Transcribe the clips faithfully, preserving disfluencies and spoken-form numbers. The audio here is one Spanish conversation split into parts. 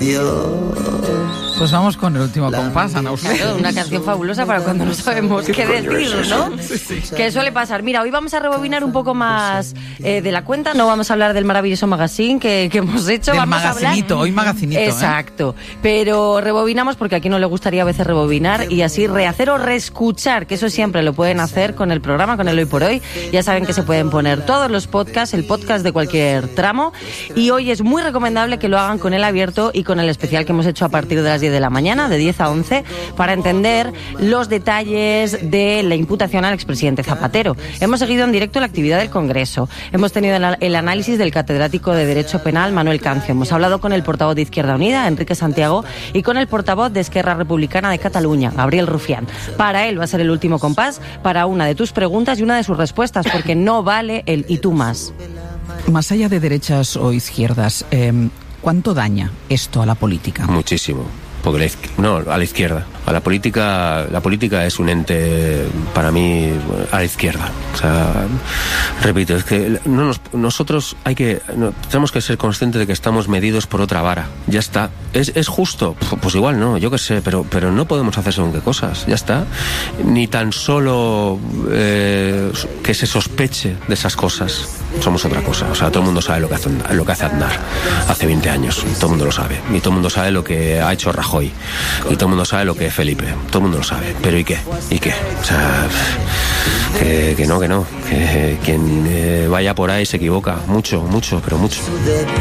Pues vamos con el último compás, Ana Auxilio. Claro, una canción fabulosa para cuando no sabemos qué, qué decir, ¿no? Sí, sí. Que suele pasar. Mira, hoy vamos a rebobinar un poco más eh, de la cuenta. No vamos a hablar del maravilloso magazine que, que hemos hecho. Del vamos magacinito, a hablar... hoy magacinito. Exacto. ¿eh? Pero rebobinamos porque aquí no le gustaría a veces rebobinar y así rehacer o reescuchar, que eso siempre lo pueden hacer con el programa, con el Hoy por Hoy. Ya saben que se pueden poner todos los podcasts, el podcast de cualquier tramo. Y hoy es muy recomendable que lo hagan con el abierto y con el especial que hemos hecho a partir de las diez de la mañana, de diez a once, para entender los detalles de la imputación al expresidente Zapatero. Hemos seguido en directo la actividad del Congreso. Hemos tenido el análisis del catedrático de Derecho Penal, Manuel Cancio. Hemos hablado con el portavoz de Izquierda Unida, Enrique Santiago, y con el portavoz de Esquerra Republicana de Cataluña, Gabriel Rufián. Para él va a ser el último compás, para una de tus preguntas y una de sus respuestas, porque no vale el y tú más. Más allá de derechas o izquierdas, eh, ¿cuánto daña esto a la política? Muchísimo. Porque la izquier- no, a la izquierda. A la política, la política es un ente, para mí, a la izquierda. O sea, repito, es que no nos, nosotros hay que, no, tenemos que ser conscientes de que estamos medidos por otra vara. Ya está. ¿Es, es justo? Pues igual no, yo qué sé, pero, pero no podemos hacer según qué cosas. Ya está. Ni tan solo eh, que se sospeche de esas cosas. Somos otra cosa. O sea, todo el mundo sabe lo que hace, lo que hace Aznar hace veinte años. Todo el mundo lo sabe. Y todo el mundo sabe lo que ha hecho Rajoy. Y todo el mundo sabe lo que es Felipe. Todo el mundo lo sabe. Pero ¿y qué? ¿Y qué? O sea, que, que no, que no. Que quien eh, vaya por ahí se equivoca. Mucho, mucho, pero mucho.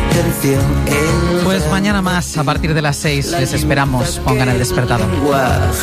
Pues mañana más, a partir de las seis, les esperamos. Pongan el despertador.